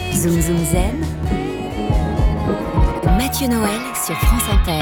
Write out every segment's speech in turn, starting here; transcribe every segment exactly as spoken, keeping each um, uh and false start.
Zoom Zoom Zen. Mathieu Noël sur France Inter.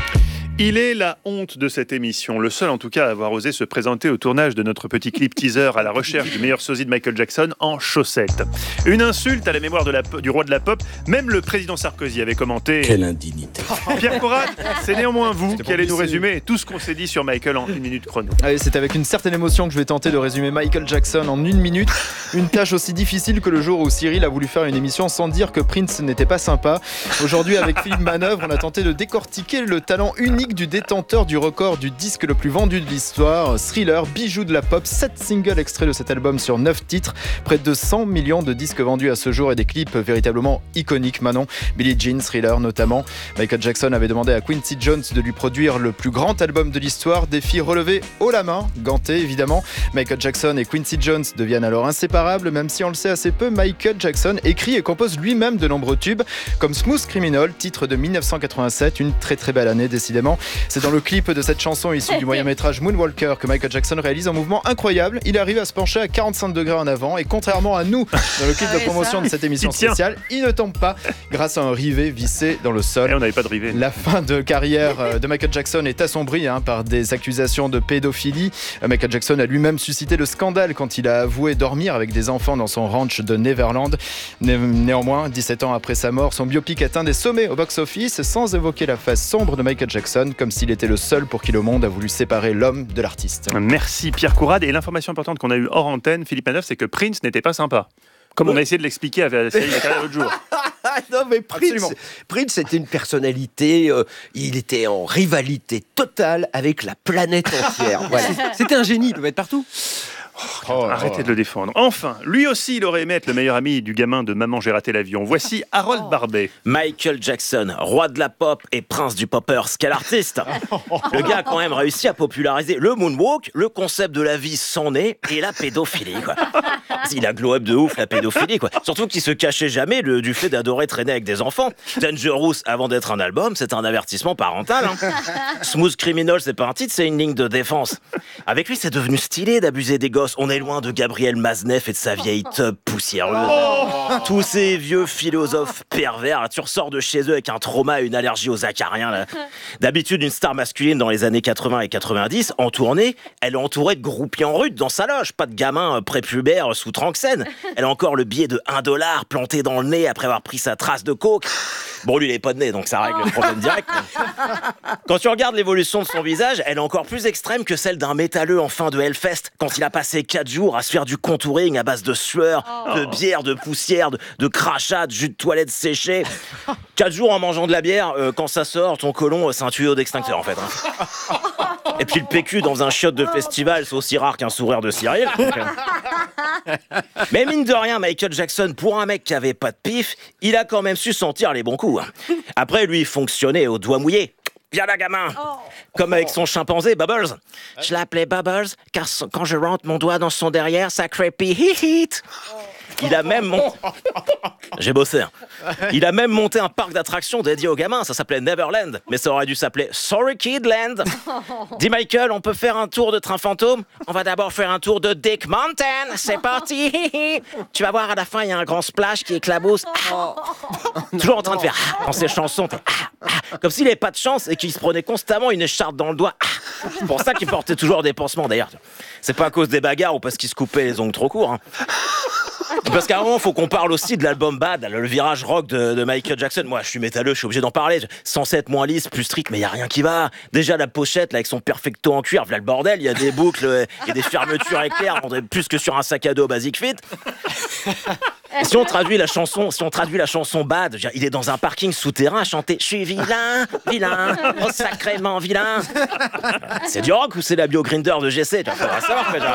Il est la honte de cette émission, le seul en tout cas à avoir osé se présenter au tournage de notre petit clip teaser à la recherche du meilleur sosie de Michael Jackson en chaussettes. Une insulte à la mémoire de la, du roi de la pop, même le président Sarkozy avait commenté. Quelle indignité. Pierre Conrad, c'est néanmoins vous qui allez nous résumer tout ce qu'on s'est dit sur Michael en une minute chrono. Allez, c'est avec une certaine émotion que je vais tenter de résumer Michael Jackson en une minute. Une tâche aussi difficile que le jour où Cyril a voulu faire une émission sans dire que Prince n'était pas sympa. Aujourd'hui, avec Philippe Manœuvre, on a tenté de décortiquer le talent unique du détenteur du record du disque le plus vendu de l'histoire, Thriller, bijou de la pop, sept singles extraits de cet album sur neuf titres, près de cent millions de disques vendus à ce jour et des clips véritablement iconiques. Manon, Billie Jean, Thriller notamment. Michael Jackson avait demandé à Quincy Jones de lui produire le plus grand album de l'histoire, défi relevé haut la main, ganté évidemment. Michael Jackson et Quincy Jones deviennent alors inséparables, même si on le sait assez peu, Michael Jackson écrit et compose lui-même de nombreux tubes, comme Smooth Criminal, titre de dix-neuf cent quatre-vingt-sept, une très très belle année décidément. C'est dans le clip de cette chanson issue du moyen-métrage Moonwalker que Michael Jackson réalise un mouvement incroyable. Il arrive à se pencher à quarante-cinq degrés en avant et contrairement à nous dans le clip de promotion de cette émission spéciale, il ne tombe pas grâce à un rivet vissé dans le sol. Et on n'avait pas de rivet. La fin de carrière de Michael Jackson est assombrie hein, par des accusations de pédophilie. Michael Jackson a lui-même suscité le scandale quand il a avoué dormir avec des enfants dans son ranch de Neverland. Né- néanmoins, dix-sept ans après sa mort, son biopic atteint des sommets au box-office sans évoquer la face sombre de Michael Jackson, comme s'il était le seul pour qui le monde a voulu séparer l'homme de l'artiste. Merci Pierre Conrad. Et l'information importante qu'on a eue hors antenne, Philippe Manœuvre, c'est que Prince n'était pas sympa. Comme on a essayé de l'expliquer à la série de l'autre jour. Non mais Prince, Prince était une personnalité, euh, il était en rivalité totale avec la planète entière. Voilà. C'était un génie, il pouvait être partout. Oh, arrêtez oh. de le défendre. Enfin, lui aussi, il aurait aimé être le meilleur ami du gamin de Maman, j'ai raté l'avion. Voici Harold oh. Barbet. Michael Jackson, roi de la pop et prince du poppers. Quel artiste. Le gars a quand même réussi à populariser le moonwalk, le concept de la vie sans nez et la pédophilie, quoi. Il a glow up de ouf, la pédophilie, quoi. Surtout qu'il se cachait jamais le, du fait d'adorer traîner avec des enfants. Dangerous, avant d'être un album, c'est un avertissement parental. Hein. Smooth Criminal, c'est pas un titre, c'est une ligne de défense. Avec lui, c'est devenu stylé d'abuser des gosses. On est loin de Gabriel Maznev et de sa vieille tub poussiéreuse. Oh. Tous ces vieux philosophes pervers, tu ressors de chez eux avec un trauma et une allergie aux acariens. Là. D'habitude, une star masculine dans les années quatre-vingts et quatre-vingt-dix, en tournée, elle est entourée de groupies en rude dans sa loge. Pas de gamins prépubères sous Tranxène. Elle a encore le billet de un dollar planté dans le nez après avoir pris sa trace de coke. Bon, lui, il n'est pas de nez, donc ça règle le problème direct. Quand tu regardes l'évolution de son visage, elle est encore plus extrême que celle d'un métalleux en fin de Hellfest, quand il a passé quatre jours à se faire du contouring à base de sueur, oh. de bière, de poussière, de, de crachat, de jus de toilette séché. quatre jours en mangeant de la bière, euh, quand ça sort, ton côlon, c'est un tuyau d'extincteur, en fait. Hein. Et puis le P Q dans un chiotte de festival, c'est aussi rare qu'un sourire de Cyril. Mais mine de rien, Michael Jackson, pour un mec qui avait pas de pif, il a quand même su sentir les bons coups. Après, lui, il fonctionnait au doigt mouillé. Viens là, gamin. Oh. Comme avec son chimpanzé, Bubbles. Je l'appelais Bubbles, car quand je rentre mon doigt dans son derrière, ça crépit. Hit. Il a même monté... J'ai bossé. Hein. Il a même monté un parc d'attractions dédié aux gamins. Ça s'appelait Neverland, mais ça aurait dû s'appeler Sorry Kid Land. Dis Michael, on peut faire un tour de train fantôme? On va d'abord faire un tour de Dick Mountain. C'est parti. Tu vas voir, à la fin, il y a un grand splash qui éclabousse. Ah. Toujours en train de faire ah, dans ses chansons. Ah, ah, comme s'il n'avait pas de chance et qu'il se prenait constamment une écharpe dans le doigt. Ah. C'est pour ça qu'il portait toujours des pansements, d'ailleurs. C'est pas à cause des bagarres ou parce qu'il se coupait les ongles trop courts. Hein. Parce qu'à un moment, il faut qu'on parle aussi de l'album Bad, le virage rock de, de Michael Jackson. Moi, je suis métalleux, je suis obligé d'en parler. Censé être moins lisse, plus strict, mais il n'y a rien qui va. Déjà, la pochette, là, avec son perfecto en cuir, voilà le bordel. Il y a des boucles, il y a des fermetures éclairs, on dirait plus que sur un sac à dos Basic Fit. Si on traduit la chanson, si on traduit la chanson Bad, il est dans un parking souterrain à chanter « Je suis vilain, vilain, oh sacrément vilain ». C'est du rock ou c'est la bio Grinder de G C? Tu vas savoir que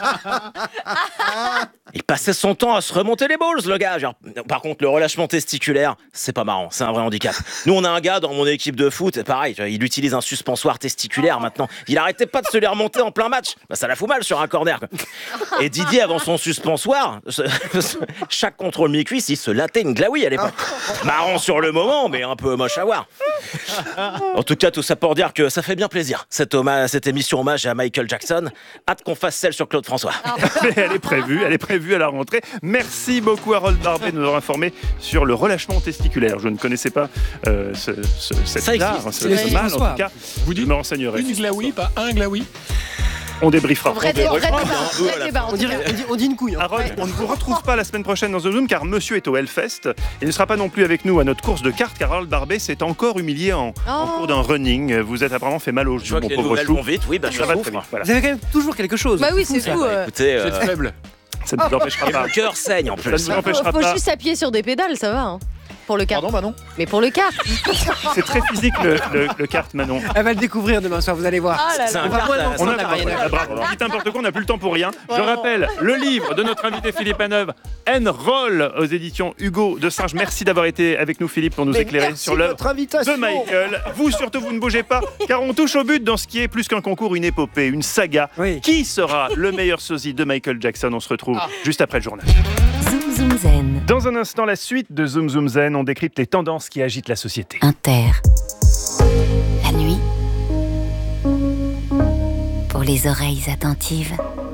il passait son temps à se remonter les balls, le gars. Genre, par contre, le relâchement testiculaire, c'est pas marrant, c'est un vrai handicap. Nous, on a un gars dans mon équipe de foot, c'est pareil, il utilise un suspensoire testiculaire maintenant. Il arrêtait pas de se les remonter en plein match. Bah, ça la fout mal sur un corner, quoi. Et Didier, avant son suspensoire, chaque chaque contrôle mi-cuisse, il se latait une glaouille à l'époque. Marrant sur le moment, mais un peu moche à voir. En tout cas, tout ça pour dire que ça fait bien plaisir, cette, hommage, cette émission hommage à Michael Jackson. Hâte qu'on fasse celle sur Claude François. Mais elle est prévue, elle est prévue à la rentrée. Merci beaucoup Harold Barbet de nous avoir informé sur le relâchement testiculaire. Je ne connaissais pas euh, ce, ce, cette Ça art, existe. ce, Oui, ce mal, en François. tout cas. Vous dites je me renseignerai. Une glaouie, pas un glaouie. On débriefera. Vrai débat, vrai débat, eux, à la vrai débat, en On, tout dirait, cas. on, dit, on dit une couille. hein. Harold, on ne vous retrouve pas la semaine prochaine dans The Zoom car monsieur est au Hellfest. Il ne sera pas non plus avec nous à notre course de cartes car Harold Barbet s'est encore humilié en, en Oh. cours d'un running. Vous êtes apparemment fait mal au Je genou, vois mon que les pauvre nouvelles chou. vont vite. Oui, bah, je Ça va très souffre. bien. Voilà. Vous avez quand même toujours quelque chose. Bah oui, c'est fou. euh. Écoutez, Vous euh, êtes faible. Ça ne vous empêchera et pas. mon cœur saigne en Ça plus. ne vous Faut, empêchera faut pas. juste s'appuyer sur des pédales, ça va. Hein. Pour le kart. Pardon, Manon. Mais pour le kart. C'est très physique le, le, le kart, Manon. Elle va le découvrir demain soir, vous allez voir. Ah là C'est là. un On va kart moins à- dans On ça, a la Marianne. Ah, bravo. Dites n'importe quoi, on n'a plus le temps pour rien. Je Vraiment. rappelle le livre de notre invité Philippe Manœuvre, Enroll aux éditions Hugo de Singe. Merci d'avoir été avec nous, Philippe, pour nous Mais éclairer merci sur de l'œuvre votre invitation. de Michael. Vous surtout, vous ne bougez pas, car on touche au but dans ce qui est plus qu'un concours, une épopée, une saga. Oui. Qui sera le meilleur sosie de Michael Jackson? On se retrouve juste après le journal. Zoom Zoom Zen. Dans un instant, la suite de Zoom Zoom Zen, on décrypte les tendances qui agitent la société. Inter. La nuit. Pour les oreilles attentives.